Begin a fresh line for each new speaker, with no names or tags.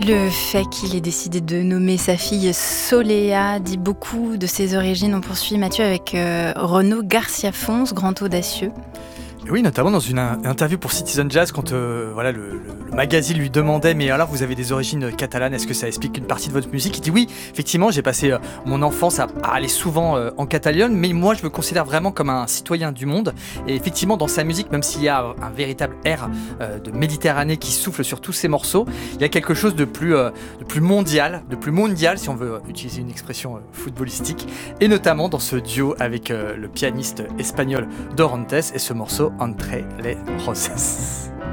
Le fait qu'il ait décidé de nommer sa fille Soléa dit beaucoup de ses origines. On poursuit Mathieu avec Renaud Garcia-Fons, grand audacieux.
Et oui, notamment dans une interview pour Citizen Jazz, quand le magazine lui demandait « Mais alors, vous avez des origines catalanes, est-ce que ça explique une partie de votre musique ?» Il dit « Oui, effectivement, j'ai passé mon enfance à aller souvent en Catalogne, mais moi, je me considère vraiment comme un citoyen du monde. » Et effectivement, dans sa musique, même s'il y a un véritable air de Méditerranée qui souffle sur tous ses morceaux, il y a quelque chose de plus mondial, si on veut utiliser une expression footballistique, et notamment dans ce duo avec le pianiste espagnol Dorantes et ce morceau Entre les Roses.